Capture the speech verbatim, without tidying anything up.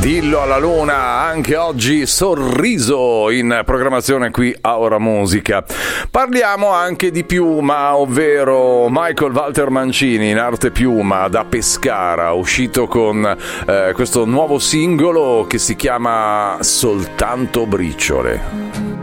Dillo alla luna, anche oggi sorriso in programmazione qui a Ora Musica. Parliamo anche di Piuma, ovvero Michael Walter Mancini in arte Piuma da Pescara, uscito con eh, questo nuovo singolo che si chiama Soltanto briciole.